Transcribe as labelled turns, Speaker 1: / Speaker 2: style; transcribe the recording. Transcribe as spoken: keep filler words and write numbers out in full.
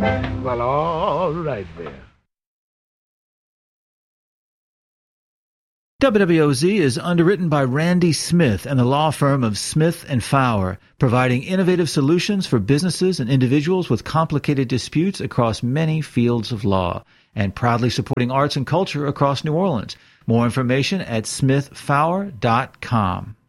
Speaker 1: Well, all right there.
Speaker 2: W W O Z is underwritten by Randy Smith and the law firm of Smith and Fowler, providing innovative solutions for businesses and individuals with complicated disputes across many fields of law, and proudly supporting arts and culture across New Orleans. More information at smith fowler dot com.